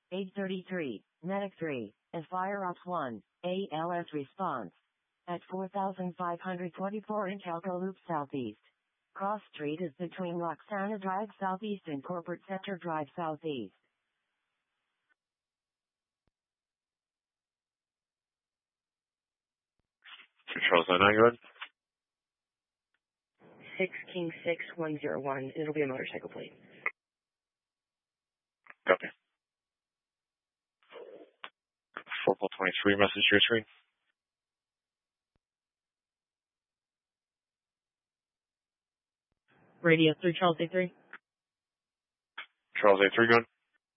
833, Medic 3, and Fire Ops 1, ALS response. At 4524 in Calco Loop Southeast. Cross Street is between Roxana Drive Southeast and Corporate Center Drive Southeast. Charles 99, go ahead. 6 King 6101. It'll be a motorcycle plate. Copy. 4.23 message to your screen. Radio 3, Charles A3. Charles A3, go ahead.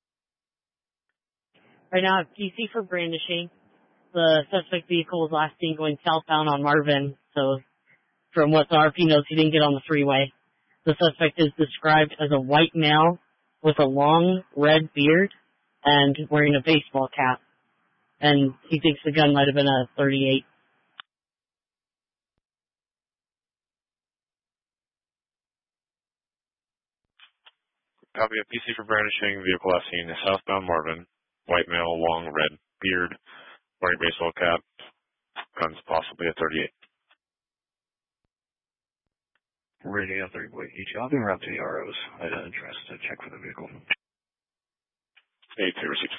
Right now I have PC for brandishing. The suspect vehicle was last seen going southbound on Marvin, so from what the RP knows, he didn't get on the freeway. The suspect is described as a white male with a long red beard and wearing a baseball cap. And he thinks the gun might have been a .38. Copy of PC for brandishing, vehicle last seen southbound Marvin, white male, long red beard, wearing baseball cap, guns possibly a .38. Radio 3, wait, each other route to the ROs. I had an address to check for the vehicle. 82 received.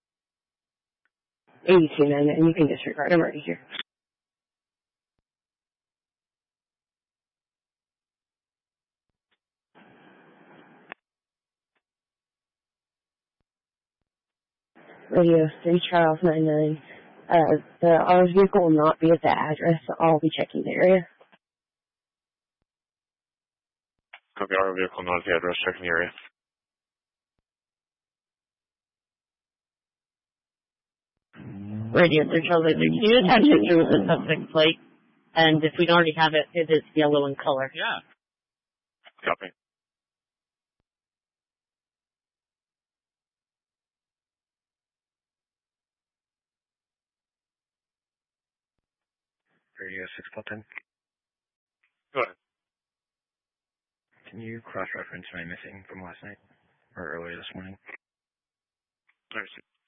82, and you can disregard. I'm already here. Radio 3, Charles 99. The RO's vehicle will not be at the address, so I'll be checking the area. Copy, RO vehicle not at the address, checking the area. Radio 3, Charles 83. Can you attach it to the suspect plate? And if we don't already have it, it is yellow in color. Yeah. Copy. Radio 6.10. Go ahead. Can you cross-reference my missing from last night? Or earlier this morning? I received.